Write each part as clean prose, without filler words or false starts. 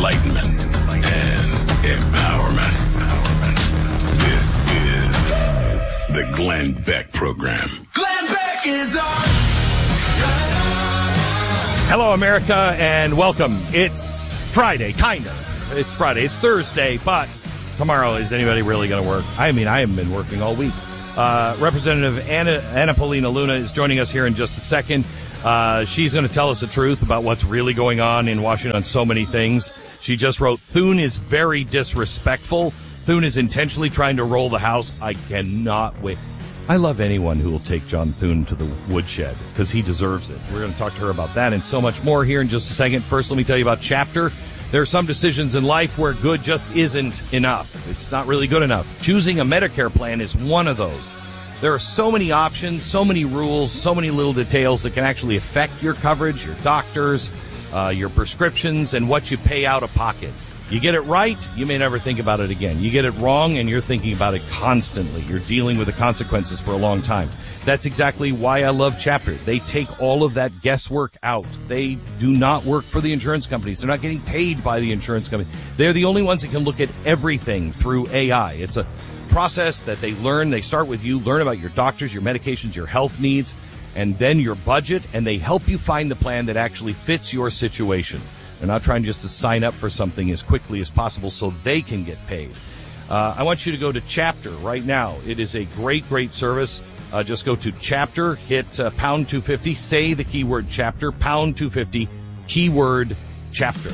enlightenment, and empowerment. This is the Glenn Beck Program. Glenn Beck is on! Hello, America, and welcome. It's Friday, kind of. It's Friday. It's Thursday, but tomorrow, is anybody really going to work? I mean, I haven't been working all week. Representative Anna Paulina Luna is joining us here in just a second. She's going to tell us the truth about what's really going on in Washington on so many things. She just wrote, Thune is very disrespectful. Thune is intentionally trying to roll the House. I cannot wait. I love anyone who will take John Thune to the woodshed because he deserves it. We're going to talk to her about that and so much more here in just a second. First, let me tell you about Chapter. There are some decisions in life where good just isn't enough. It's not really good enough. Choosing a Medicare plan is one of those. There are so many options, so many rules, so many little details that can actually affect your coverage, your doctors, your prescriptions, and what you pay out of pocket. You get it right, you may never think about it again. You get it wrong, and you're thinking about it constantly. You're dealing with the consequences for a long time. That's exactly why I love Chapter. They take all of that guesswork out. They do not work for the insurance companies. They're not getting paid by the insurance company. They're the only ones that can look at everything through AI. It's a process that they learn. They start with you, learn about your doctors, your medications, your health needs, and then your budget, and they help you find the plan that actually fits your situation. They're not trying just to sign up for something as quickly as possible so they can get paid. I want you to go to Chapter right now. It is a great, great service. Just go to Chapter, hit pound 250, say the keyword Chapter, pound 250, keyword Chapter.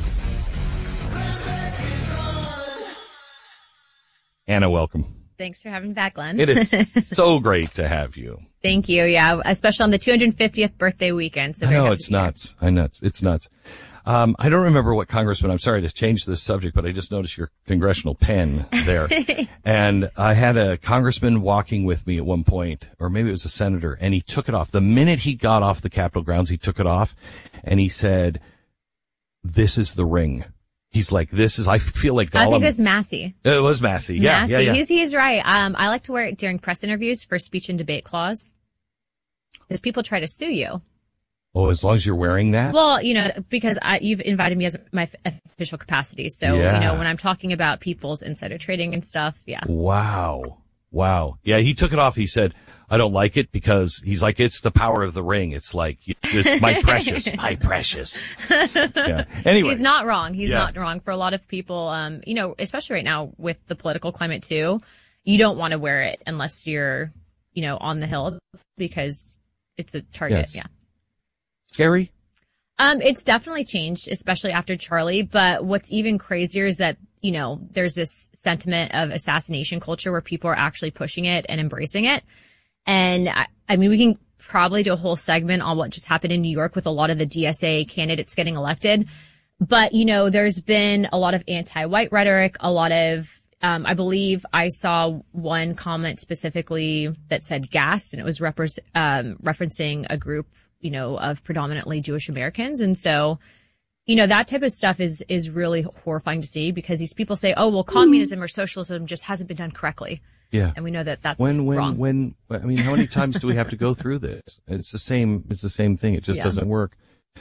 Anna, welcome. Thanks for having me back, Glenn. It is so great to have you. Thank you. Yeah, especially on the 250th birthday weekend. So I know, it's nuts. It's nuts. I don't remember what congressman, I'm sorry to change this subject, but I just noticed your congressional pen there. And I had a congressman walking with me at one point, or maybe it was a senator, and he took it off. The minute he got off the Capitol grounds, he took it off, and he said, "This is the ring." He's like, I feel like I think it was Massey. It was Massey. Yeah. Massey. Yeah. He's right. I like to wear it during press interviews for speech and debate clause. Because people try to sue you. Oh, as long as you're wearing that? Well, because you've invited me as my official capacity. So, when I'm talking about people's insider trading and stuff, yeah. Wow. Yeah, he took it off. He said, I don't like it because he's like, it's the power of the ring. It's like, it's my precious, my precious. Yeah. Anyway. He's not wrong. He's not wrong. For a lot of people, especially right now with the political climate too, you don't want to wear it unless you're, on the Hill because it's a target. Yes. Yeah. Scary? It's definitely changed, especially after Charlie. But what's even crazier is that, there's this sentiment of assassination culture where people are actually pushing it and embracing it. And I mean, we can probably do a whole segment on what just happened in New York with a lot of the DSA candidates getting elected. But, there's been a lot of anti-white rhetoric, a lot of, I believe I saw one comment specifically that said gassed, and it was referencing a group, of predominantly Jewish Americans. And so, that type of stuff is really horrifying to see because these people say, oh, well, communism or socialism just hasn't been done correctly. Yeah. And we know that that's wrong. I mean, how many times do we have to go through this? It's the same thing. It just doesn't work.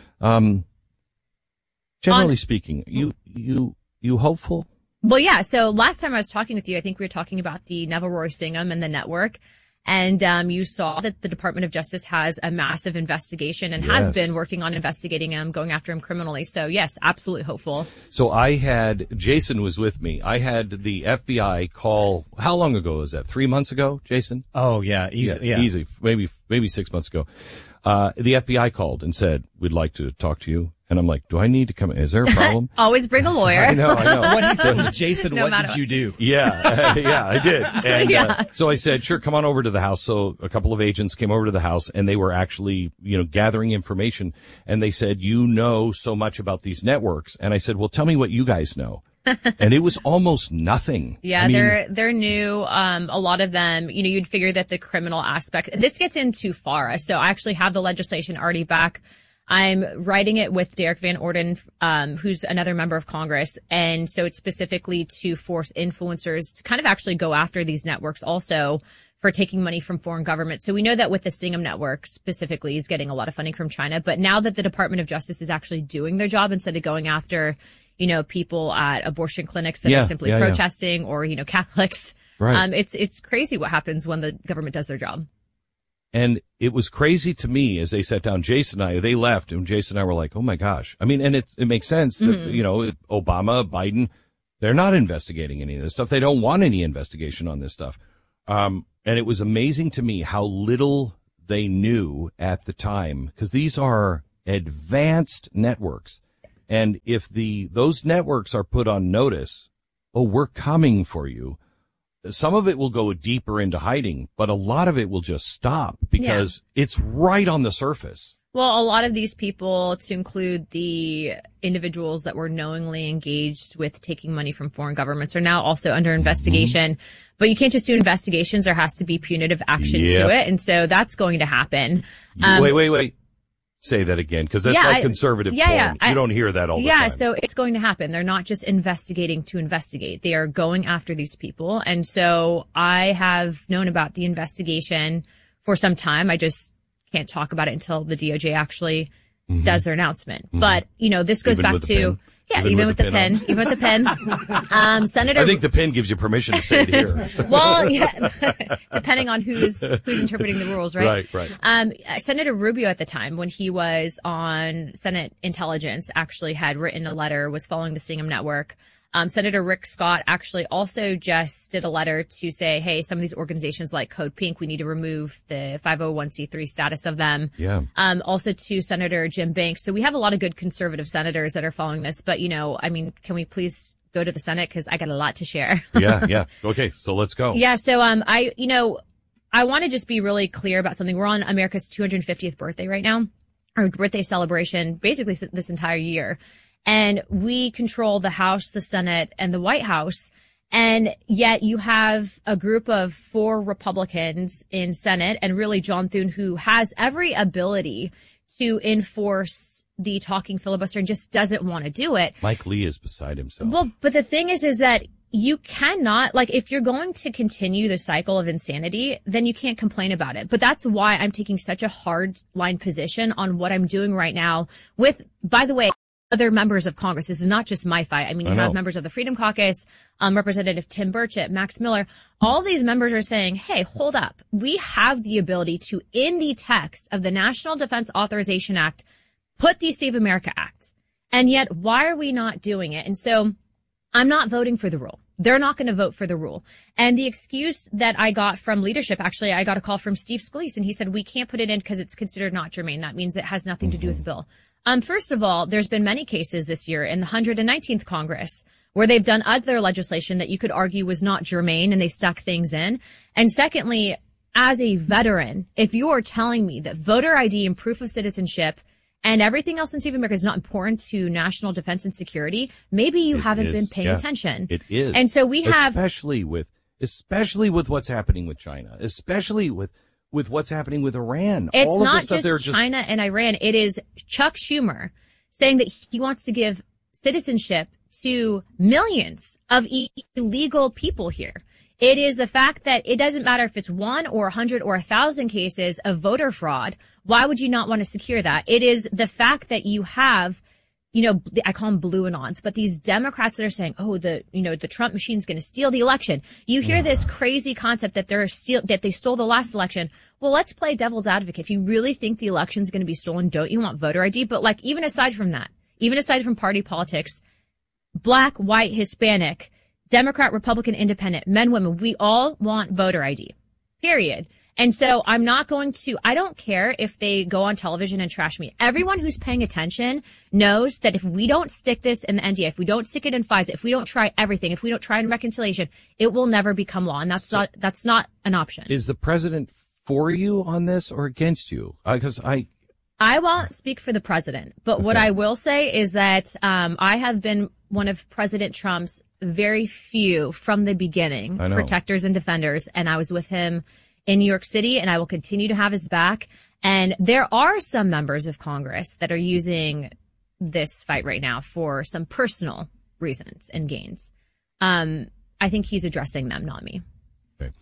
Generally speaking, you hopeful? Well, yeah. So last time I was talking with you, I think we were talking about the Neville Roy Singham and the network. And you saw that the Department of Justice has a massive investigation and has been working on investigating him, going after him criminally. So, yes, absolutely hopeful. So Jason was with me. I had the FBI call, how long ago was that? 3 months ago, Jason? Oh, yeah. Easy. Maybe 6 months ago. The FBI called and said, we'd like to talk to you. And I'm like, do I need to come in? Is there a problem? Always bring a lawyer. I know. What he said was, Jason, what did you do? Yeah, I did. And so I said, sure, come on over to the house. So a couple of agents came over to the house and they were actually, gathering information. And they said, you know so much about these networks. And I said, well, tell me what you guys know. And it was almost nothing. Yeah, they're new. A lot of them, you'd figure that the criminal aspect, this gets in too far. So I actually have the legislation already back. I'm writing it with Derek Van Orden, who's another member of Congress. And so it's specifically to force influencers to kind of actually go after these networks also for taking money from foreign governments. So we know that with the Singham network specifically is getting a lot of funding from China. But now that the Department of Justice is actually doing their job instead of going after, people at abortion clinics that are simply protesting or, Catholics. Right. It's crazy what happens when the government does their job. And it was crazy to me as they sat down. Jason and I, they left, and Jason and I were like, oh my gosh. I mean, and it makes sense that, Obama, Biden, they're not investigating any of this stuff. They don't want any investigation on this stuff. And it was amazing to me how little they knew at the time, because these are advanced networks. And if those networks are put on notice, oh, we're coming for you, some of it will go deeper into hiding, but a lot of it will just stop because it's right on the surface. Well, a lot of these people, to include the individuals that were knowingly engaged with taking money from foreign governments, are now also under investigation. Mm-hmm. But you can't just do investigations. There has to be punitive action to it. And so that's going to happen. Wait. Say that again, because that's like conservative porn. You don't hear that all the time. Yeah, so it's going to happen. They're not just investigating to investigate. They are going after these people. And so I have known about the investigation for some time. I just can't talk about it until the DOJ actually does their announcement. Mm-hmm. But, this goes back to... Even with the pen. Senator. I think the pen gives you permission to say it here. Well, depending on who's interpreting the rules, right? Right. Senator Rubio at the time, when he was on Senate Intelligence, actually had written a letter, was following the Singham Network. Senator Rick Scott actually also just did a letter to say, hey, some of these organizations like Code Pink, we need to remove the 501c3 status of them. Yeah. Also to Senator Jim Banks. So we have a lot of good conservative senators that are following this. But, can we please go to the Senate? Because I got a lot to share. Yeah. Okay, so let's go. Yeah, so I want to just be really clear about something. We're on America's 250th birthday right now, or birthday celebration, basically this entire year. And we control the House, the Senate, and the White House. And yet you have a group of 4 Republicans in Senate, and really John Thune, who has every ability to enforce the talking filibuster and just doesn't want to do it. Mike Lee is beside himself. Well, but the thing is that you cannot, if you're going to continue the cycle of insanity, then you can't complain about it. But that's why I'm taking such a hard line position on what I'm doing right now with, by the way, other members of Congress. This is not just my fight. I mean, you have members of the Freedom Caucus, Representative Tim Burchett, Max Miller. All these members are saying, hey, hold up. We have the ability to, in the text of the National Defense Authorization Act, put the Save America Act. And yet, why are we not doing it? And so I'm not voting for the rule. They're not going to vote for the rule. And the excuse that I got from leadership, actually, I got a call from Steve Scalise, and he said, we can't put it in because it's considered not germane. That means it has nothing to do with the bill. First of all, there's been many cases this year in the 119th Congress where they've done other legislation that you could argue was not germane and they stuck things in. And secondly, as a veteran, if you are telling me that voter ID and proof of citizenship and everything else in Save America is not important to national defense and security, maybe you haven't been paying attention. It is. And so we have... Especially with what's happening with China, especially with what's happening with Iran. It's not just China and Iran. It is Chuck Schumer saying that he wants to give citizenship to millions of illegal people here. It is the fact that it doesn't matter if it's 1 or 100 or 1,000 cases of voter fraud. Why would you not want to secure that? It is the fact that you have, I call them blue anons, but these Democrats that are saying, the Trump machine's going to steal the election. You hear this crazy concept that that they stole the last election. Well, let's play devil's advocate. If you really think the election's going to be stolen, don't you want voter ID? But even aside from that, even aside from party politics, black, white, Hispanic, Democrat, Republican, Independent, men, women, we all want voter ID. Period. And so I don't care if they go on television and trash me. Everyone who's paying attention knows that if we don't stick this in the NDA, if we don't stick it in FISA, if we don't try everything, if we don't try in reconciliation, it will never become law. And that's not an option. Is the president for you on this or against you? I won't speak for the president, but what I will say is that, I have been one of President Trump's very few from the beginning protectors and defenders. And I was with him in New York City, and I will continue to have his back. And there are some members of Congress that are using this fight right now for some personal reasons and gains. I think he's addressing them, not me. Okay.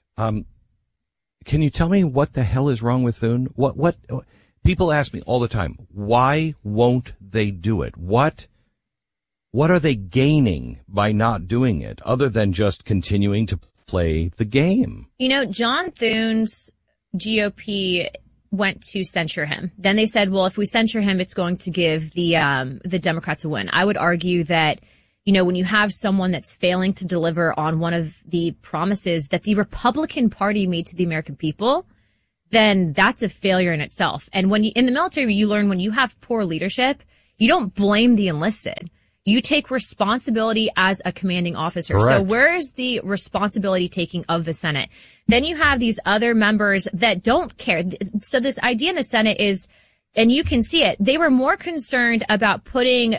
Can you tell me what the hell is wrong with Thune? What people ask me all the time, why won't they do it? What what are they gaining by not doing it other than just continuing to play the game? John Thune's GOP went to censure him. Then they said, well, if we censure him, it's going to give the Democrats a win. I would argue that, when you have someone that's failing to deliver on one of the promises that the Republican Party made to the American people, then that's a failure in itself. And in the military, you learn when you have poor leadership, you don't blame the enlisted. You take responsibility as a commanding officer. Correct. So where is the responsibility taking of the Senate? Then you have these other members that don't care. So this idea in the Senate is, and you can see it, they were more concerned about putting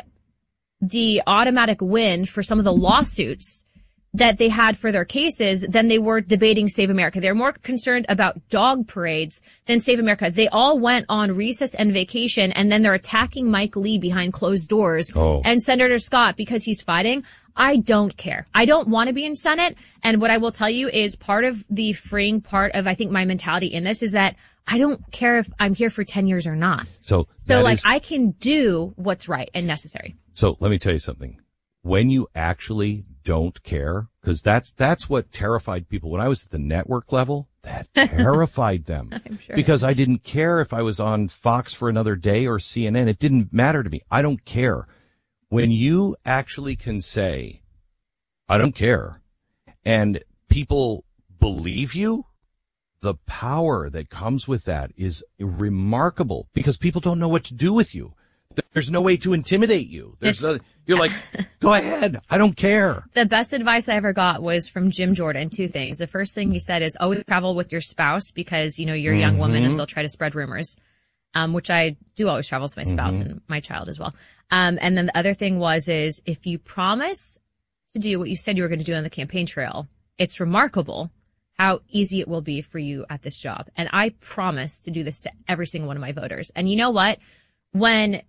the automatic win for some of the lawsuits that they had for their cases than they were debating Save America. They're more concerned about dog parades than Save America. They all went on recess and vacation, and then they're attacking Mike Lee behind closed doors and Senator Scott because he's fighting. I don't care. I don't want to be in Senate. And what I will tell you is part of the freeing part of, I think, my mentality in this is that I don't care if I'm here for 10 years or not. So I can do what's right and necessary. So let me tell you something. When you actually don't care, because that's what terrified people. When I was at the network level, that terrified them. I'm sure. Because I didn't care if I was on Fox for another day or CNN. It didn't matter to me. I don't care. When you actually can say, I don't care, and people believe you, the power that comes with that is remarkable because people don't know what to do with you. There's no way to intimidate you. You're like, go ahead. I don't care. The best advice I ever got was from Jim Jordan. Two things. The first thing he said is always travel with your spouse because, you're a young woman and they'll try to spread rumors, which I do always travel with my spouse and my child as well. And then the other thing is if you promise to do what you said you were going to do on the campaign trail, it's remarkable how easy it will be for you at this job. And I promise to do this to every single one of my voters. And you know what? When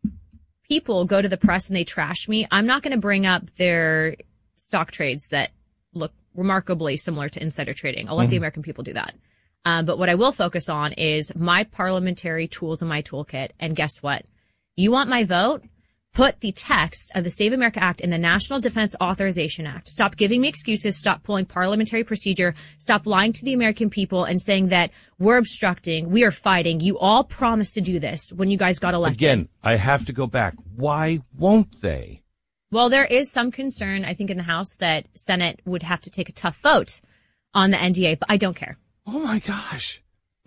people go to the press and they trash me, I'm not going to bring up their stock trades that look remarkably similar to insider trading. I'll let the American people do that. But what I will focus on is my parliamentary tools in my toolkit. And guess what? You want my vote? Put the text of the Save America Act in the National Defense Authorization Act. Stop giving me excuses. Stop pulling parliamentary procedure. Stop lying to the American people and saying that we're obstructing, we are fighting. You all promised to do this when you guys got elected. Again, I have to go back. Why won't they? Well, there is some concern, I think, in the House that Senate would have to take a tough vote on the NDA, but I don't care. Oh, my gosh.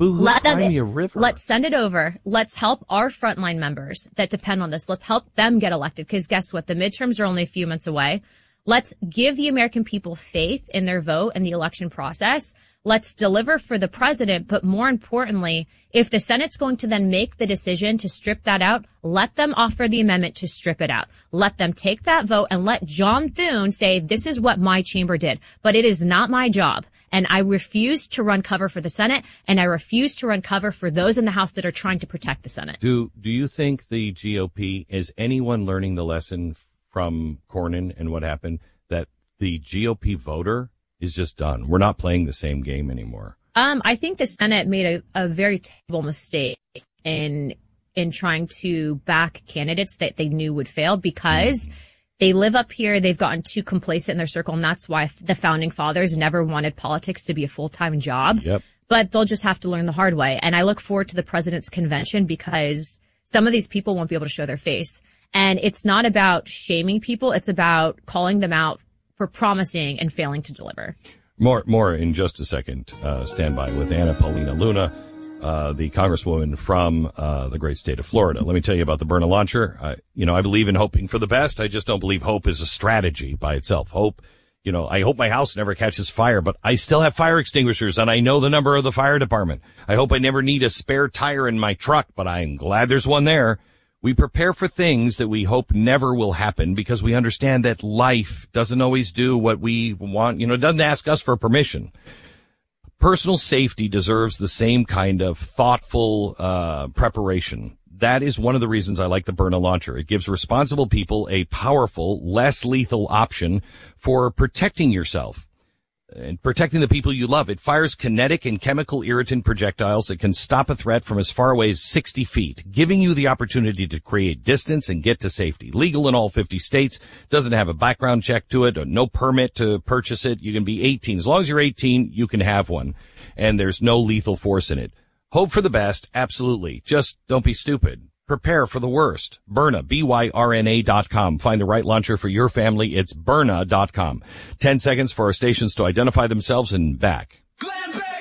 Let's send it over. Let's help our frontline members that depend on this. Let's help them get elected because guess what? The midterms are only a few months away. Let's give the American people faith in their vote and the election process. Let's deliver for the president. But more importantly, if the Senate's going to then make the decision to strip that out, let them offer the amendment to strip it out. Let them take that vote and let John Thune say, this is what my chamber did. But it is not my job. And I refuse to run cover for the Senate, and I refuse to run cover for those in the House that are trying to protect the Senate. Do you think the GOP, is anyone learning the lesson from Cornyn and what happened, that the GOP voter is just done? We're not playing the same game anymore. I think the Senate made a very terrible mistake in trying to back candidates that they knew would fail because they live up here. They've gotten too complacent in their circle, and that's why the founding fathers never wanted politics to be a full-time job. Yep. But they'll just have to learn the hard way. And I look forward to the president's convention because some of these people won't be able to show their face. And it's not about shaming people. It's about calling them out for promising and failing to deliver. More in just a second. Stand by with Anna Paulina Luna, the congresswoman from the great state of Florida. Let me tell you about the Byrna launcher. I believe in hoping for the best. I just don't believe hope is a strategy by itself. Hope, I hope my house never catches fire, but I still have fire extinguishers and I know the number of the fire department. I hope I never need a spare tire in my truck, but I'm glad there's one there. We prepare for things that we hope never will happen because we understand that life doesn't always do what we want. It doesn't ask us for permission. Personal safety deserves the same kind of thoughtful preparation. That is one of the reasons I like the Byrna launcher. It gives responsible people a powerful, less lethal option for protecting yourself. and protecting the people you love. It fires kinetic and chemical irritant projectiles that can stop a threat from as far away as 60 feet, giving you the opportunity to create distance and get to safety. Legal in all 50 states, doesn't have a background check to it, or no permit to purchase it. You can be 18. As long as you're 18, you can have one, and there's no lethal force in it. Hope for the best, absolutely. Just don't be stupid. Prepare for the worst. Byrna, BYRNA.com. Find the right launcher for your family. It's Byrna.com. 10 seconds for our stations to identify themselves and back.